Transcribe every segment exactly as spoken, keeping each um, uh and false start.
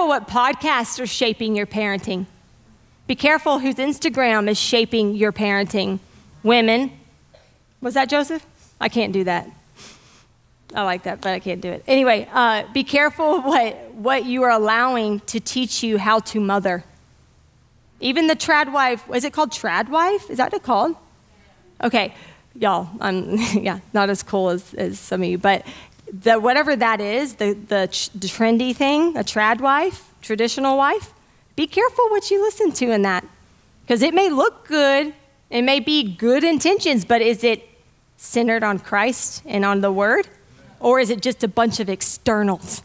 careful what podcasts are shaping your parenting. Be careful whose Instagram is shaping your parenting. Women. Was that Joseph? I can't do that. I like that, but I can't do it. Anyway, uh, be careful what, what you are allowing to teach you how to mother. Even the trad wife, is it called trad wife? Is that what it's called? Okay, y'all, I'm yeah, not as cool as, as some of you, but the whatever that is, the, the, the trendy thing, a trad wife, traditional wife, be careful what you listen to in that. Because it may look good, it may be good intentions, but is it centered on Christ and on the Word? Or is it just a bunch of externals,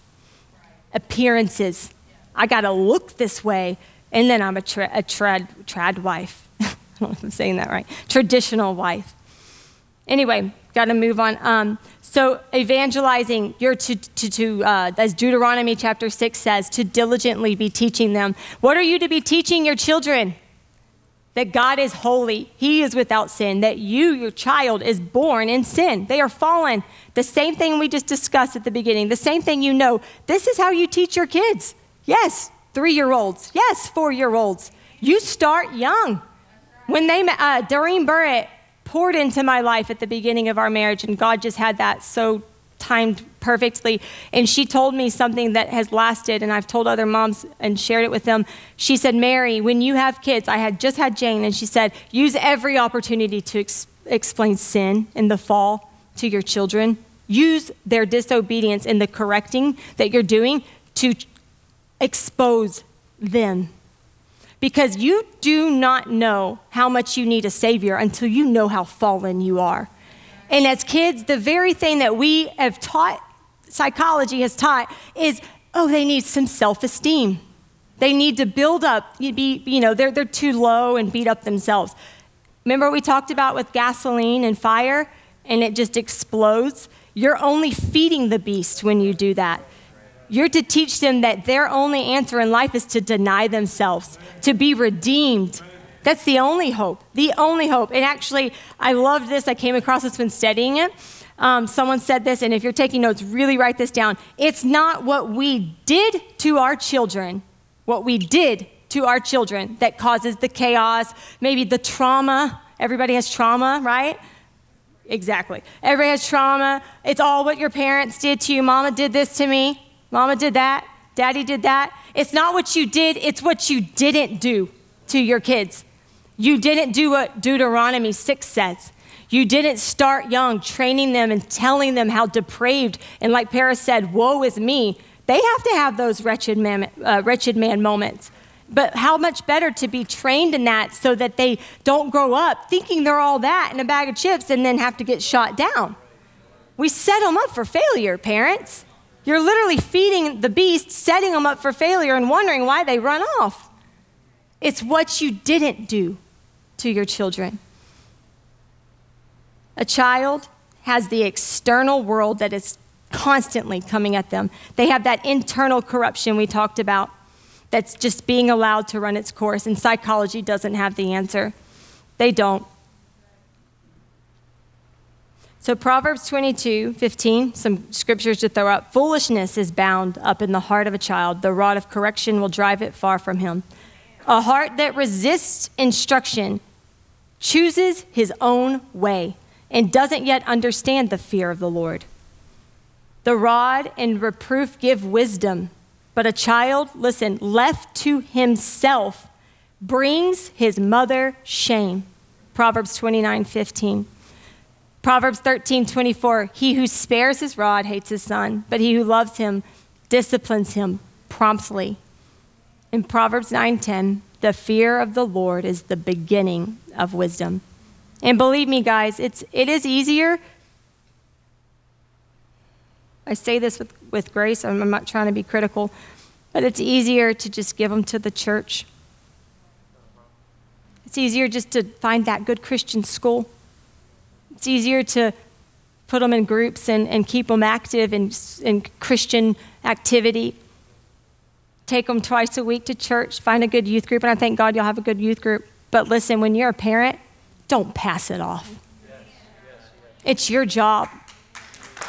appearances? I got to look this way, and then I'm a, tra- a trad, trad wife. I don't know if I'm saying that right. Traditional wife. Anyway, got to move on. Um, so evangelizing, you're to, to, to uh, as Deuteronomy chapter six says, to diligently be teaching them. What are you to be teaching your children? That God is holy, he is without sin, that you, your child, is born in sin. They are fallen. The same thing we just discussed at the beginning, the same thing you know. This is how you teach your kids. Yes, three-year-olds. Yes, four-year-olds. You start young. When they, uh, Doreen Burrett poured into my life at the beginning of our marriage, and God just had that so timed perfectly. And she told me something that has lasted, and I've told other moms and shared it with them. She said, Mary, when you have kids, I had just had Jane, and she said, use every opportunity to ex- explain sin in the fall to your children. Use their disobedience in the correcting that you're doing to expose them. Because you do not know how much you need a Savior until you know how fallen you are. And as kids, the very thing that we have taught, psychology has taught, is, oh, they need some self-esteem. They need to build up, you be, you know, they're, they're too low and beat up themselves. Remember what we talked about with gasoline and fire, and it just explodes? You're only feeding the beast when you do that. You're to teach them that their only answer in life is to deny themselves, to be redeemed. That's the only hope, the only hope. And actually, I loved this. I came across this when studying it. Um, someone said this, and if you're taking notes, really write this down. It's not what we did to our children, what we did to our children that causes the chaos, maybe the trauma. Everybody has trauma, right? Exactly. Everybody has trauma. It's all what your parents did to you. Mama did this to me. Mama did that. Daddy did that. It's not what you did. It's what you didn't do to your kids. You didn't do what Deuteronomy six says. You didn't start young, training them and telling them how depraved, and like Paris said, woe is me. They have to have those wretched man, uh, wretched man moments. But how much better to be trained in that so that they don't grow up thinking they're all that in a bag of chips and then have to get shot down. We set them up for failure, parents. You're literally feeding the beast, setting them up for failure and wondering why they run off. It's what you didn't do to your children. A child has the external world that is constantly coming at them. They have that internal corruption we talked about that's just being allowed to run its course, and psychology doesn't have the answer. They don't. So Proverbs twenty-two fifteen, some scriptures to throw up. Foolishness is bound up in the heart of a child. The rod of correction will drive it far from him. A heart that resists instruction chooses his own way and doesn't yet understand the fear of the Lord. The rod and reproof give wisdom, but a child, listen, left to himself brings his mother shame. Proverbs twenty-nine fifteen. Proverbs thirteen twenty-four, he who spares his rod hates his son, but he who loves him disciplines him promptly. In Proverbs nine ten, the fear of the Lord is the beginning of wisdom. And believe me, guys, it's it is easier. I say this with, with grace. I'm, I'm not trying to be critical, but it's easier to just give them to the church. It's easier just to find that good Christian school. It's easier to put them in groups and, and keep them active in, in Christian activity. Take them twice a week to church, find a good youth group, and I thank God you'll have a good youth group. But listen, when you're a parent, don't pass it off. It's your job.